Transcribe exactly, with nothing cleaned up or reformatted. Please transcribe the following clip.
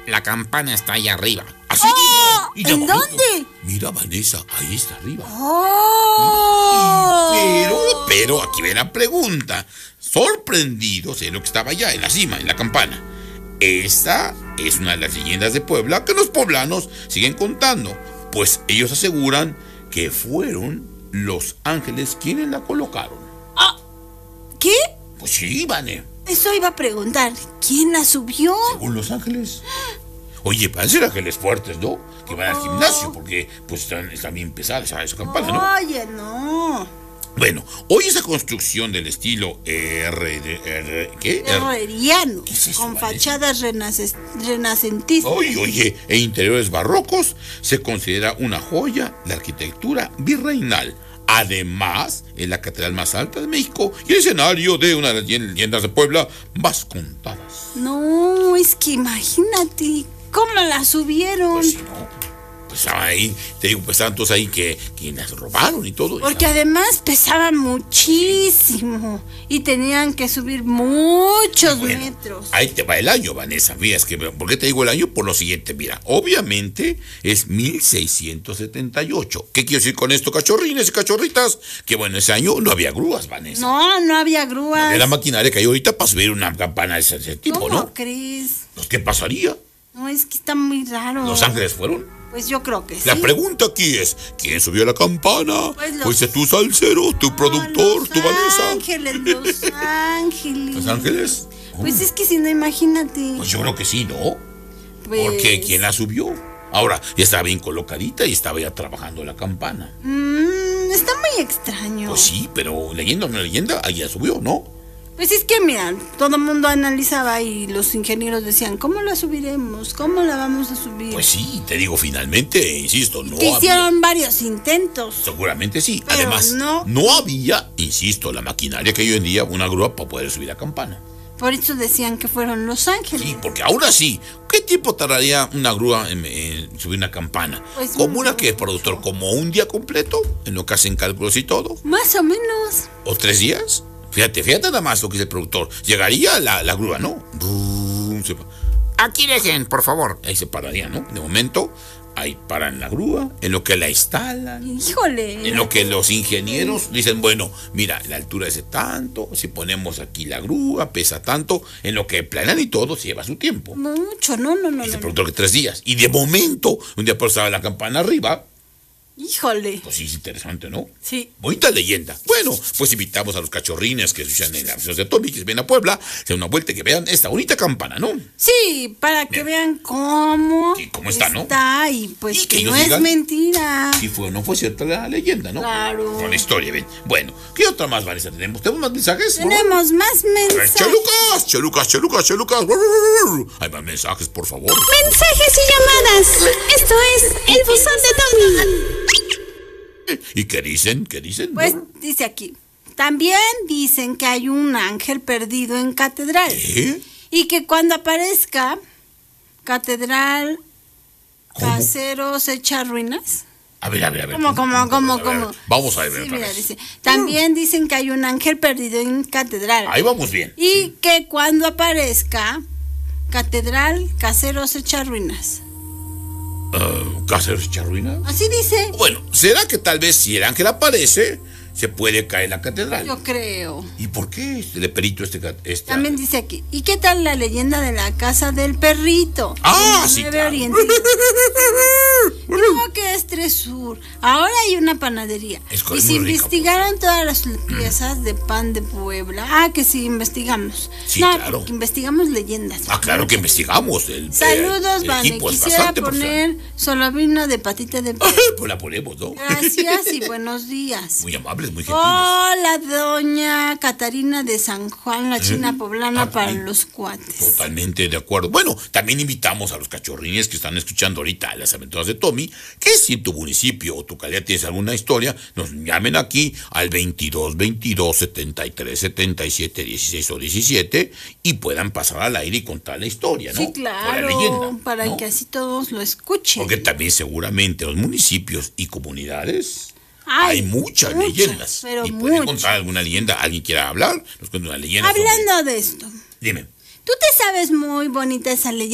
la campana está ahí arriba. Así. ¡Oh! Mira, ¿En bonito. dónde? Mira, Vanessa, ahí está arriba. ¡Oh! Pero, pero, aquí ve la pregunta. Sorprendidos en lo que estaba allá, en la cima, en la campana. Esta es una de las leyendas de Puebla que los poblanos siguen contando, pues ellos aseguran que fueron los ángeles quienes la colocaron. Ah, ¿qué? Pues sí, Vane. Eso iba a preguntar. ¿Quién la subió? Según los ángeles. Oye, parecen ángeles fuertes, ¿no? Que van al gimnasio, porque pues están, están bien pesadas esa, esa campana, ¿no? Oye, no. Bueno, hoy esa construcción del estilo R, R ¿qué? Herreriano. ¿Qué es eso, Con Vanessa? fachadas renace- renacentistas. Oye, oye, e interiores barrocos, se considera una joya de arquitectura virreinal. Además, es la catedral más alta de México y el escenario de una de las leyendas de Puebla más contadas. No, es que imagínate cómo la subieron. Pues si no, pues ahí, te digo, pues estaban todos ahí que, que las robaron y todo. Porque además pesaban muchísimo y tenían que subir muchos Bueno, metros. ahí te va el año, Vanessa. Mira, es que, ¿por qué te digo el año? Por lo siguiente, mira, obviamente es mil seiscientos setenta y ocho. ¿Qué quiero decir con esto, cachorrines y cachorritas? Que bueno, ese año no había grúas, Vanessa. No, no había grúas. Era la maquinaria que hay ahorita para subir una campana de ese, ese tipo, ¿Cómo ¿no? crees? Pues, ¿qué pasaría? No, es que está muy raro. ¿Los ángeles fueron? Pues yo creo que sí. La pregunta aquí es, ¿quién subió la campana? Pues los- ¿Fuiste tú, salsero, tu productor, Los tu Vanessa? ángeles, los ángeles. ¿Los ángeles? Pues Oh, es que si no, imagínate. pues yo creo que sí, ¿no? Pues, Porque ¿quién la subió? Ahora, ya estaba bien colocadita y estaba ya trabajando la campana. mm, está muy extraño. Pues sí, pero leyenda o no leyenda, ahí ya subió, ¿no? Pues es que, mira, todo el mundo analizaba y los ingenieros decían, ¿cómo la subiremos? ¿Cómo la vamos a subir? Pues sí, te digo, finalmente, insisto, no que había... hicieron varios intentos. Seguramente sí. Pero Además, no- no había, insisto, la maquinaria que hay hoy en día, una grúa para poder subir la campana. Por eso decían que fueron los ángeles. Sí, porque ahora sí, ¿qué tiempo tardaría una grúa en, en subir una campana? Pues ¿Como una mucho. que, productor, como un día completo, en lo que hacen cálculos y todo? Más o menos. ¿O tres días? Fíjate, fíjate nada más lo que dice el productor. Llegaría la, la grúa, ¿no? Brum, se pa- Aquí dejen, por favor. Ahí se pararía, ¿no? De momento, ahí paran la grúa, en lo que la instalan. Híjole. En lo que los ingenieros dicen, bueno, mira, la altura es de tanto, si ponemos aquí la grúa, pesa tanto, en lo que planean y todo, se lleva su tiempo. Mucho, no, no, no. Dice no, el productor que tres días. Y de momento, un día por estaba la campana arriba, Híjole. pues sí, es interesante, ¿no? Sí. Bonita leyenda. Bueno, pues invitamos a los cachorrines que escuchan en la versión de Tommy, que se ven a Puebla, se den una vuelta y que vean esta bonita campana, ¿no? Sí, para que Bien. vean cómo, Sí, cómo está, ¿no? está y pues Y que que ellos no es digan mentira. Si fue o no fue cierta la leyenda, ¿no? Claro. Con la historia, ven. Bueno, ¿qué otra más, Vanessa, tenemos? ¿Tenemos más mensajes? Tenemos más A ver, mensajes. Chelucas, Chelucas, Chelucas, Chelucas. Hay más mensajes, por favor. Mensajes y llamadas. Esto es el buzón de Tommy. ¿Y qué dicen? ¿Qué dicen? Pues dice aquí, también dicen que hay un ángel perdido en catedral ¿Qué? y que cuando aparezca catedral ¿Cómo? caseros echa ruinas. A ver, a ver, a ver. ¿Cómo, cómo, cómo, A ver, cómo? Vamos a ver Sí, otra mira, vez. dice, también dicen que hay un ángel perdido en catedral Ahí vamos bien. y que cuando aparezca catedral caseros echa ruinas. Uh, ¿Cáceres echa ruina? Así dice. Bueno, ¿será que tal vez si el ángel aparece, se puede caer la catedral? Yo creo. ¿Y por qué este de perito este, ca- este También dice aquí, ¿y qué tal la leyenda de la casa del perrito? Ah, En sí, Nueve claro. Oriente. Creo que es Tresur. Ahora hay una panadería. Es co- Y muy se rica, investigaron todas las piezas de pan de Puebla. Ah, que sí, investigamos. Sí, no, claro. porque investigamos leyendas. Ah, claro que investigamos. El, Saludos, el Vane. equipo es Quisiera bastante poner solovino de patita de perro. Pues la ponemos, ¿no? Gracias y buenos días. Muy amables, muy gentiles. Hola, doña Catarina de San Juan, la china poblana Ah, para ay. los cuates. Totalmente de acuerdo. Bueno, también invitamos a los cachorrines que están escuchando ahorita las aventuras de Tommy, que si en tu municipio o tu calidad tienes alguna historia, nos llamen aquí al veintidós veintidós setenta y tres setenta y siete dieciséis o diecisiete y puedan pasar al aire y contar la historia, ¿no? Sí, O la claro, leyenda, para ¿no? que así todos lo escuchen. Porque también seguramente los municipios y comunidades Ay, hay muchas, muchas, leyendas. pero y pueden muchas. contar alguna leyenda. ¿Alguien quiera hablar? Nos cuenta una leyenda. sobre- Hablando de esto, Dime. tú te sabes muy bonita esa leyenda